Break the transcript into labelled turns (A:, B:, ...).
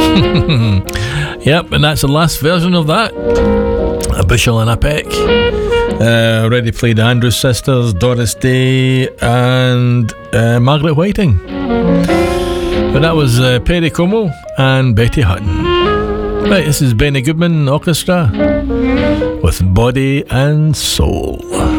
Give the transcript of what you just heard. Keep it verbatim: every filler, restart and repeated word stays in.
A: Yep, and that's the last version of that. A Bushel and a Peck. Uh, already played the Andrews Sisters, Doris Day, and uh, Margaret Whiting. But that was uh, Perry Como and Betty Hutton. Right, this is Benny Goodman Orchestra with Body and Soul.